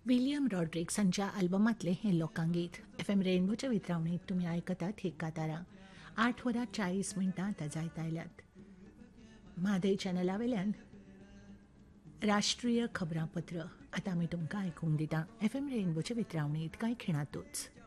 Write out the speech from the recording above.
William Rodrigues हांच्या आल्बमांतलें हें लोकांगीत FM रेनबोच्या वितरावणीत तुमी आयकतात ही कातारां 8:40 आतां जायत आयल्यात. म्हादय चॅनला वयल्यान राष्ट्रीय खबरांपत्र आतां आमी तुमकां आयकूंक दिता. FM रेनबोच्या वितरावणीत कांय खिणातूच.